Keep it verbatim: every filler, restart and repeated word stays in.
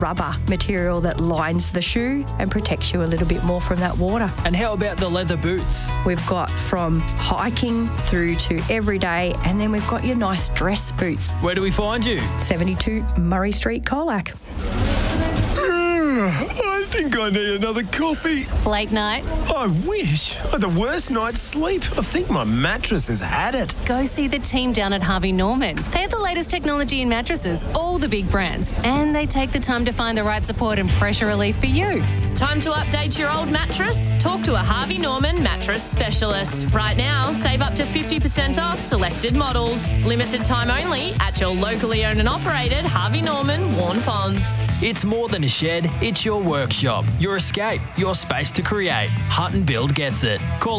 rubber material that lines the shoe and protects you a little bit more from that water. And how about the leather boots? We've got from hiking through to everyday, and then we've got your nice dress boots. Where do we find you? seventy-two Murray Street, Colac. I think I need another coffee. Late night? I wish. I had the worst night's sleep. I think my mattress has had it. Go see the team down at Harvey Norman. They have the latest technology in mattresses, all the big brands, and they take the time to find the right support and pressure relief for you. Time to update your old mattress? Talk to a Harvey Norman mattress specialist. Right now, save up to fifty percent off selected models. Limited time only at your locally owned and operated Harvey Norman, Warn Ponds. It's more than a shed, it's your workshop, your escape, your space to create. Hunt and Build gets it. Call